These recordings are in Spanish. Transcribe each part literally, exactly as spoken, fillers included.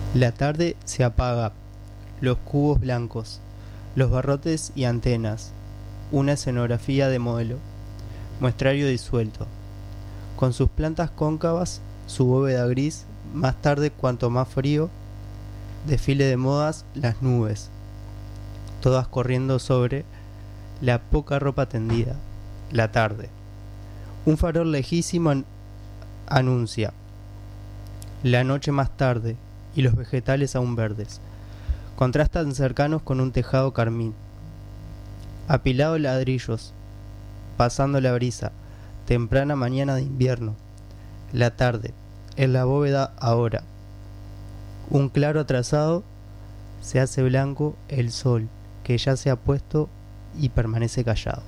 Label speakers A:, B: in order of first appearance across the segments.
A: La tarde se apaga, los cubos blancos, los barrotes y antenas, una escenografía de modelo, muestrario disuelto, con sus plantas cóncavas, su bóveda gris, más tarde cuanto más frío, desfile de modas, las nubes, todas corriendo sobre la poca ropa tendida, la tarde. Un farol lejísimo an- anuncia la noche más tarde y los vegetales aún verdes contrastan cercanos con un tejado carmín. Apilado ladrillos, pasando la brisa, temprana mañana de invierno, la tarde, en la bóveda ahora. Un claro atrasado, se hace blanco el sol, que ya se ha puesto y permanece callado.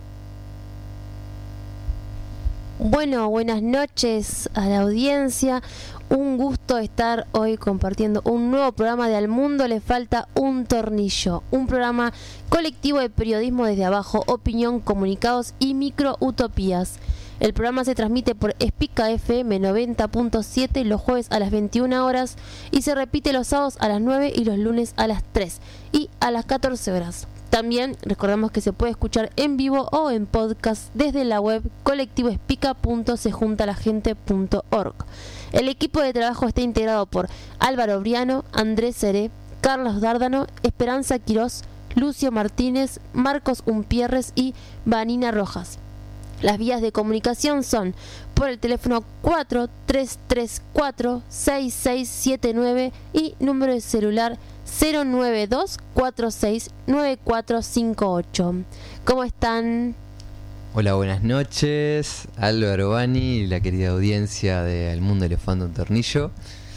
B: Bueno, buenas noches a la audiencia. Un gusto estar hoy compartiendo un nuevo programa de Al Mundo le falta un tornillo. Un programa colectivo de periodismo desde abajo, opinión, comunicados y microutopías. El programa se transmite por Espica F M noventa punto siete los jueves a las veintiuna horas y se repite los sábados a las nueve y los lunes a las tres y a las catorce horas. También recordamos que se puede escuchar en vivo o en podcast desde la web colectivoespica punto se junta la gente punto org. El equipo de trabajo está integrado por Álvaro Briano, Andrés Seré, Carlos Dárdano, Esperanza Quirós, Lucio Martínez, Marcos Umpierres y Vanina Rojas. Las vías de comunicación son por el teléfono cuatro tres tres cuatro seis seis siete nueve y número de celular cero nueve dos cuatro seis nueve cuatro cinco ocho. ¿Cómo están?
C: Hola, buenas noches, Álvaro Bani y la querida audiencia de Al Mundo le falta un tornillo.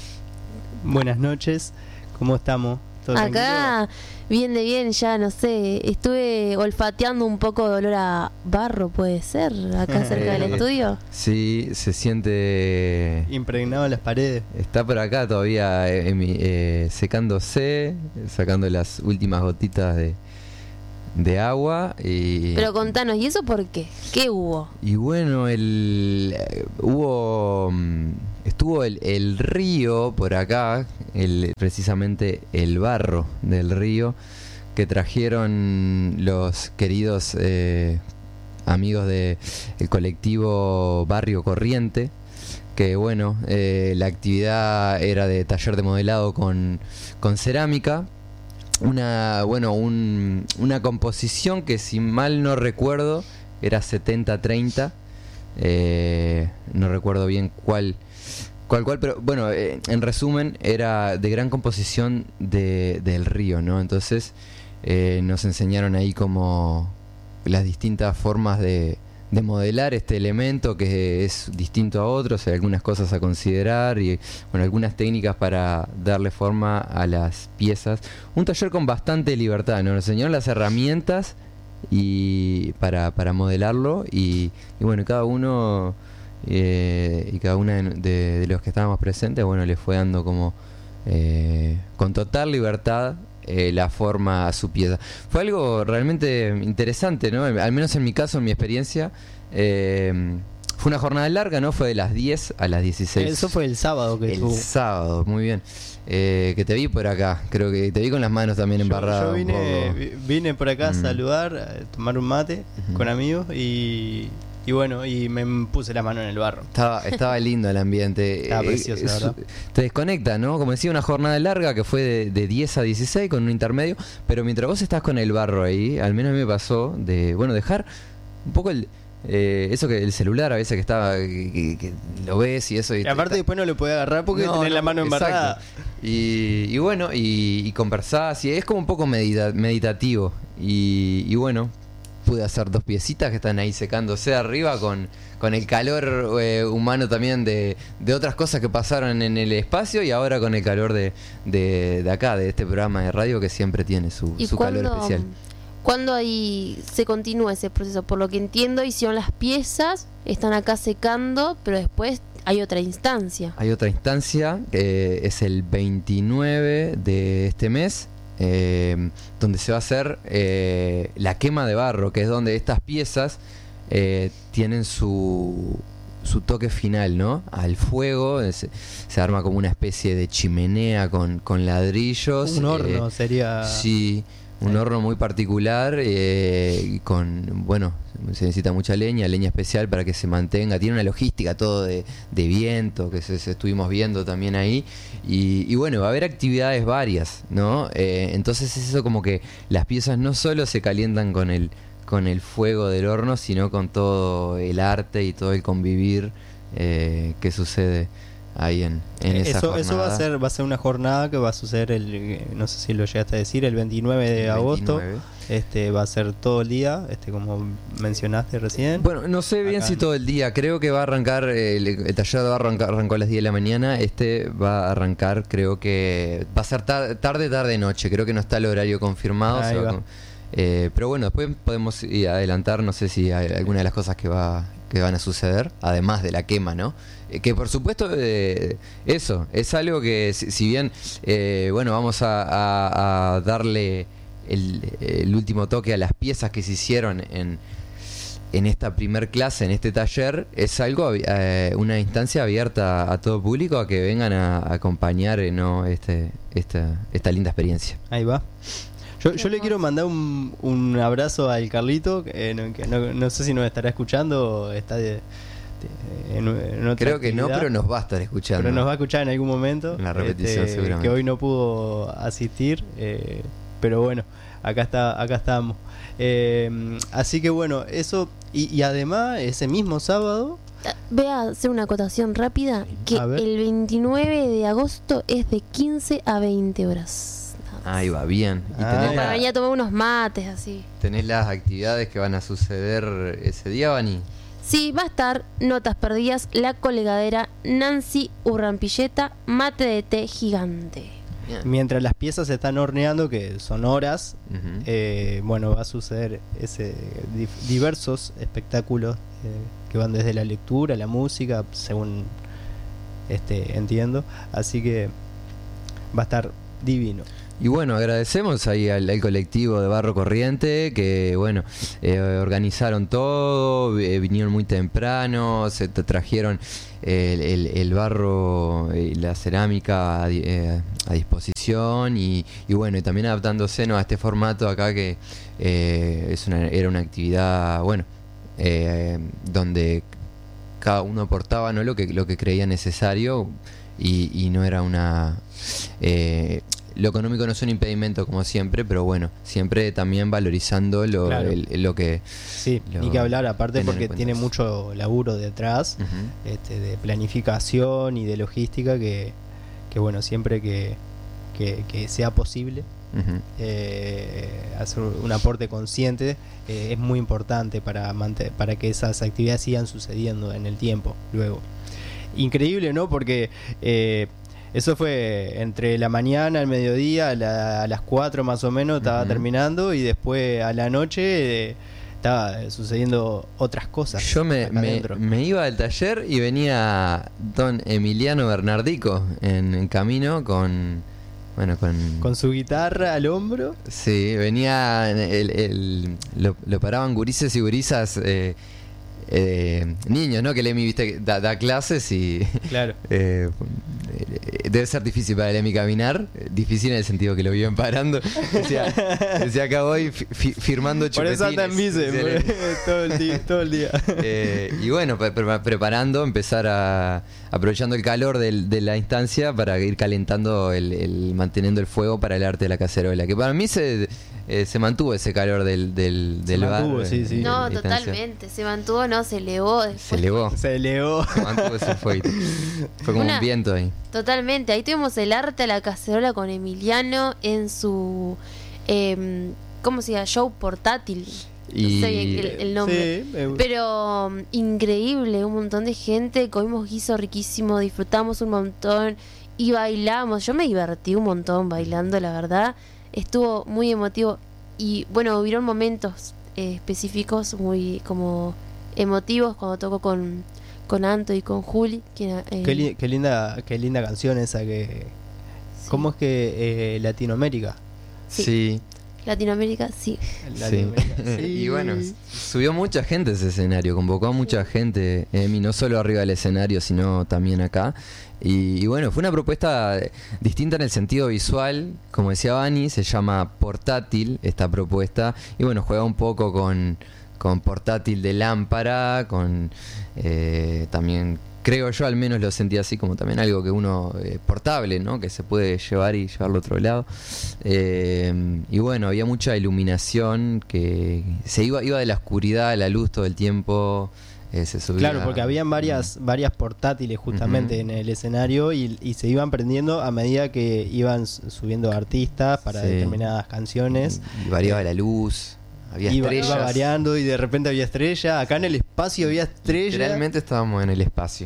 A: Buenas noches, ¿cómo estamos? ¿Todo
B: Acá, bien de bien, ya no sé, estuve olfateando un poco de olor a barro, puede ser, acá cerca del estudio.
C: Sí, se siente
A: impregnado en las paredes.
C: Está por acá todavía eh, eh, secándose, sacando las últimas gotitas de, de agua. Y,
B: Pero contanos, ¿y eso por qué? ¿Qué hubo?
C: Y bueno, el eh, hubo... Estuvo el, el río por acá, el, precisamente el barro del río, que trajeron los queridos eh, amigos del colectivo Barrio Corriente, que bueno, eh, la actividad era de taller de modelado con, con cerámica, una, bueno, un, una composición que si mal no recuerdo era setenta treinta, eh, no recuerdo bien cuál... Cual cual, pero bueno, eh, en resumen, era de gran composición de, del río, ¿no? Entonces eh, nos enseñaron ahí como las distintas formas de, de modelar este elemento que es distinto a otros, hay algunas cosas a considerar y bueno, algunas técnicas para darle forma a las piezas. Un taller con bastante libertad, ¿no? Nos enseñaron las herramientas y para, para modelarlo y, y bueno, cada uno... Eh, y cada uno de, de, de los que estábamos presentes, bueno, le fue dando como eh, con total libertad eh, la forma a su pieza. Fue algo realmente interesante, ¿no? Al menos en mi caso, en mi experiencia, eh, fue una jornada larga, ¿no? Fue de las diez a las dieciséis.
A: Eso fue el sábado que
C: El
A: tuvo.
C: sábado, muy bien. Eh, que te vi por acá, creo que te vi con las manos también embarradas.
A: Yo, yo vine, vine por acá a mm. saludar, a tomar un mate uh-huh. con amigos y... Y bueno, y me puse la mano en el barro.
C: Estaba, estaba lindo el ambiente.
A: Estaba precioso, la verdad.
C: Te desconecta, ¿no? Como decía, una jornada larga que fue de, de diez a dieciséis con un intermedio. Pero mientras vos estás con el barro ahí, al menos a mí me pasó de, bueno, dejar un poco el... Eh, eso que el celular a veces que estaba que, que, que lo ves y eso y,
A: y aparte está... después no lo podés agarrar porque no, tenés no, la mano embarrada
C: y, y bueno y, y conversás y es como un poco medita, meditativo y, y bueno, pude hacer dos piecitas que están ahí secándose arriba con, con el calor eh, humano también de, de otras cosas que pasaron en el espacio y ahora con el calor de, de, de acá, de este programa de radio que siempre tiene su, su
B: cuando,
C: calor especial.
B: ¿Cuándo ahí se continúa ese proceso? Por lo que entiendo, hicieron las piezas, están acá secando, pero después hay otra instancia.
C: Hay otra instancia, que es el veintinueve de este mes. Eh, donde se va a hacer eh, la quema de barro, que es donde estas piezas eh, tienen su, su toque final, ¿no? Al fuego, se, se arma como una especie de chimenea con, con ladrillos.
A: Un horno
C: eh,
A: sería...
C: Sí, un horno muy particular, eh, y con, bueno, se necesita mucha leña, leña especial para que se mantenga. Tiene una logística todo de, de viento, que se, se estuvimos viendo también ahí. Y, y bueno, va a haber actividades varias, ¿no? Eh, entonces es eso, como que las piezas no solo se calientan con el, con el fuego del horno, sino con todo el arte y todo el convivir eh, que sucede ahí en, en esa
A: eso,
C: jornada.
A: eso va a ser va a ser una jornada que va a suceder el, no sé si lo llegaste a decir, el veintinueve de
C: El
A: agosto.
C: veintinueve.
A: Este va a ser todo el día, este como mencionaste recién.
C: Bueno, no sé bien
A: Acá
C: si
A: en-
C: todo el día. Creo que va a arrancar, eh, el, el taller va a arrancar, arrancó a las diez de la mañana. Este va a arrancar, creo que va a ser tar- tarde, tarde, noche. Creo que no está el horario confirmado.
A: Ahí
C: se va
A: va.
C: con- eh, pero bueno, después podemos ir a adelantar, no sé si hay alguna de las cosas que va que van a suceder, además de la quema, ¿no? Eh, que por supuesto, eh, eso, es algo que si, si bien, eh, bueno, vamos a, a- a darle el, el último toque a las piezas que se hicieron en, en esta primer clase, en este taller, es algo, eh, una instancia abierta a todo público a que vengan a, a acompañar, eh, ¿no? este, esta, esta linda experiencia.
A: Ahí va. Yo, yo le quiero mandar un, un abrazo al Carlito, que, no, que no, no sé si nos estará escuchando o está de, de- en, en otra
C: Creo que no,
A: actividad,
C: pero nos va a estar escuchando.
A: pero nos va a escuchar en algún momento.
C: En la repetición,
A: este,
C: seguramente.
A: que hoy no pudo asistir, eh, pero bueno, acá está, acá estamos. Eh, así que bueno, eso y, y además ese mismo sábado.
B: Voy a hacer una acotación rápida, que
A: A ver.
B: el veintinueve de agosto es de quince a veinte horas.
C: Ahí va, bien. Y
A: Ah,
C: tenés,
A: ya.
B: Para
C: la-
B: venir a tomar unos mates así.
C: tenés las actividades que van a suceder ese día, Vani.
B: Sí, va a estar Notas Perdidas, La Colgadera, Nancy Urrampilleta, Mate de té gigante.
C: Bien.
A: Mientras las piezas se están horneando, que son horas,
C: Ujú.
A: eh, bueno, va a suceder ese dif- diversos espectáculos eh, que van desde la lectura, la música, según este entiendo. Así que va a estar divino.
C: Y bueno, agradecemos ahí al, al colectivo de Barro Corriente que, bueno, eh, organizaron todo, eh, vinieron muy temprano, se tra- trajeron el, el- el barro y la cerámica a, di- eh, a disposición y, y bueno, y también adaptándose, ¿no?, a este formato acá que eh, es una, era una actividad, bueno, eh, donde cada uno aportaba, ¿no?, lo que, lo que creía necesario y, y no era una... eh, lo económico no es un impedimento como siempre, pero bueno, siempre también valorizando lo,
A: Claro.
C: el- lo que...
A: Sí,
C: Lo-
A: ni que hablar, aparte
C: tener en
A: porque
C: cuenta
A: tiene
C: eso.
A: mucho laburo detrás,
C: Ujú.
A: este, de planificación y de logística que, que bueno, siempre que, que, que sea posible
C: Ujú.
A: eh, hacer un aporte consciente eh, es muy importante para, mante- para que esas actividades sigan sucediendo en el tiempo luego. Increíble, ¿no? Porque eh, eso fue entre la mañana, al mediodía, a, la- a las cuatro más o menos estaba
C: Ujú.
A: terminando y después a la noche eh, estaba sucediendo otras cosas.
C: Yo me,
A: acá
C: me,
A: adentro.
C: me iba al taller y venía don Emiliano Bernardico en, en camino con... Bueno, con...
A: Con su guitarra al hombro.
C: Sí, venía, el, el- lo, lo paraban gurises y gurisas, eh, eh, niños, ¿no? Que Lemmy, viste, da, da clases y
A: Claro.
C: eh, eh, debe ser difícil para Lemmy caminar, eh, difícil en el sentido que lo viven parando. Decía, decía acá voy fi- fi- firmando
A: Por
C: chupetines.
A: eso anda en bici,
C: decía
A: porque
C: Lemmy.
A: todo el día. Todo el día.
C: Eh, y bueno, pre- pre- preparando, empezar a aprovechando el calor del- de la instancia para ir calentando, el, el- manteniendo el fuego para el arte de la cacerola. Que para mí se, eh, se mantuvo ese calor del, del,
A: Se
C: del
A: mantuvo,
C: bar,
A: sí, sí.
C: de
B: No,
C: la instancia.
B: totalmente. Se mantuvo, no, se elevó
C: Se
B: después.
C: elevó,
A: Se elevó.
C: se mantuvo ese fuego. Fue como
B: Una-
C: un viento ahí.
B: Totalmente. Ahí tuvimos el arte a la cacerola con Emiliano en su. em, ¿Cómo se llama? Show portátil.
C: Y
B: No sé bien el, el nombre.
A: Sí, me-
B: Pero um, increíble, un montón de gente, comimos guiso riquísimo, disfrutamos un montón y bailamos. Yo me divertí un montón bailando, la verdad. Estuvo muy emotivo y bueno, hubieron momentos eh, específicos muy como emotivos cuando tocó con, con Anto y con Juli. Que era, eh,
A: Qué, li- qué linda, qué linda canción esa que.
B: sí.
A: ¿Cómo es que eh, Latinoamérica?
B: Sí.
C: Sí.
B: Latinoamérica, sí.
A: Latinoamérica,
C: Sí.
A: sí.
C: Y bueno, subió mucha gente a ese escenario, convocó a mucha gente, Emi, no solo arriba del escenario, sino también acá. Y, y bueno, fue una propuesta distinta en el sentido visual, como decía Vani, se llama Portátil esta propuesta, y bueno, juega un poco con, con portátil de lámpara, con eh, también, creo yo al menos lo sentí así, como también algo que uno, eh, portable, ¿no? Que se puede llevar y llevarlo a otro lado. Eh, y bueno, había mucha iluminación, que se iba, iba de la oscuridad a la luz todo el tiempo. Eh, se subía.
A: Claro, porque habían varias varias portátiles justamente
C: Uh-huh.
A: en el escenario y, y se iban prendiendo a medida que iban subiendo artistas para
C: Sí.
A: determinadas canciones.
C: Y variaba la luz, había
A: Iba,
C: estrellas.
A: iba variando y de repente había estrella. Acá en el espacio había estrella.
C: Realmente estábamos en el espacio.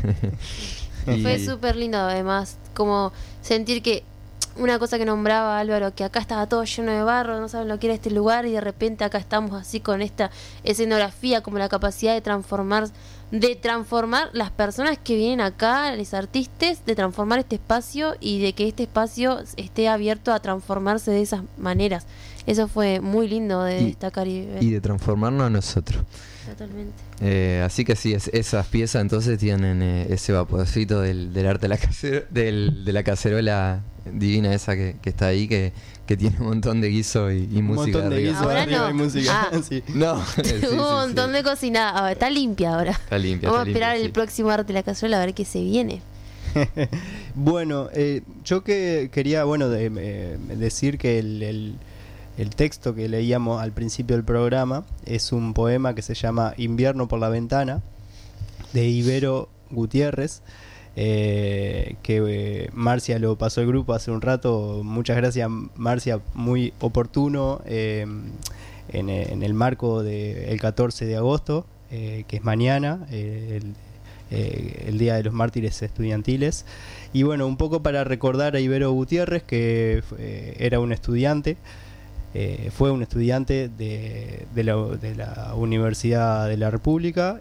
C: Y-
B: Fue súper lindo, además, como sentir que una cosa que nombraba Álvaro, que acá estaba todo lleno de barro, no saben lo que era este lugar, y de repente acá estamos así con esta escenografía, como la capacidad de transformar, de transformar las personas que vienen acá, los artistas, de transformar este espacio y de que este espacio esté abierto a transformarse de esas maneras. Eso fue muy lindo de
C: Y-
B: destacar y ver.
C: y de transformarnos a nosotros.
B: Totalmente.
C: Eh, así que sí, es- esas piezas entonces tienen eh, ese vaporcito del, del arte de la, casero- del, de la cacerola divina esa que, que está ahí, que, que tiene un montón de guiso y, y
A: Un
C: música
A: montón de
C: arriba.
A: guiso
B: Ahora
A: arriba
B: no.
A: y música.
B: Ah.
A: Sí.
C: No, sí, sí,
B: Hubo un
C: sí.
B: montón de cocinada. Ah, está limpia ahora.
C: Está limpia.
B: Vamos
C: está
B: a esperar
C: limpia,
B: el
C: sí.
B: próximo arte de la cazuela a ver qué se viene.
A: Bueno, eh, yo que quería bueno de- eh, decir que el, el- el texto que leíamos al principio del programa es un poema que se llama Invierno por la ventana, de Ibero Gutiérrez, eh, que eh, Marcia lo pasó al grupo hace un rato. Muchas gracias, Marcia, muy oportuno eh, en, en el marco del catorce de agosto, eh, que es mañana, eh, el, eh, el Día de los Mártires Estudiantiles. Y bueno, un poco para recordar a Ibero Gutiérrez, que eh, era un estudiante, eh, fue un estudiante de, de, la, de la Universidad de la República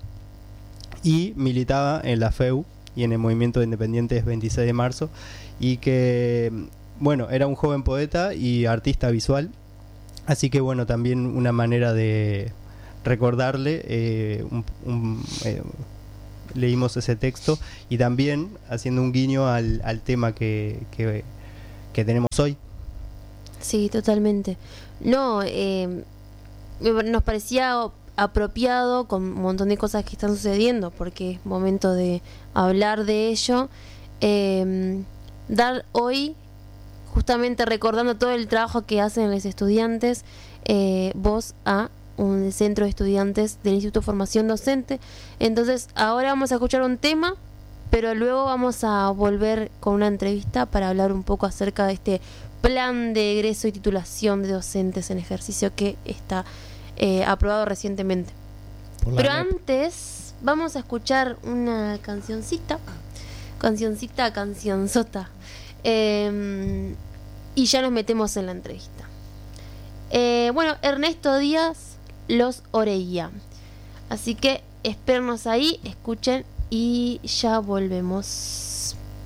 A: y militaba en la F E U y en el Movimiento de Independientes veintiséis de marzo, y que, bueno, era un joven poeta y artista visual, así que bueno, también una manera de recordarle, eh, un, un, eh, leímos ese texto, y también haciendo un guiño al, al tema que, que, que tenemos hoy.
B: Sí, totalmente. No, eh, me- nos parecía apropiado con un montón de cosas que están sucediendo, porque es momento de hablar de ello. Eh, dar hoy, justamente recordando todo el trabajo que hacen los estudiantes, eh, voz a un centro de estudiantes del Instituto de Formación Docente. Entonces, ahora vamos a escuchar un tema, pero luego vamos a volver con una entrevista para hablar un poco acerca de este plan de egreso y titulación de docentes en ejercicio que está eh, aprobado recientemente.
A: Por la
B: Pero
A: net.
B: antes vamos a escuchar una cancioncita, cancioncita, cancionzota, eh, y ya nos metemos en la entrevista. Eh, bueno, Ernesto Díaz, Los Orella. Así que espérenos ahí, escuchen y ya volvemos.